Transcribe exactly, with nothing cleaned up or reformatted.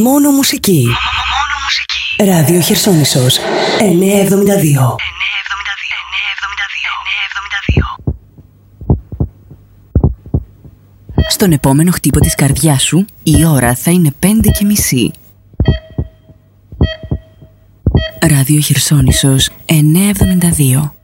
μόνο μουσική. Μόνο μουσική. Ράδιο Χερσόνησος εννιακόσια εβδομήντα δύο. Στον επόμενο χτύπο της καρδιάς σου η ώρα θα είναι πέντε και μισή. Ράδιο Χερσόνησος εννιακόσια εβδομήντα δύο.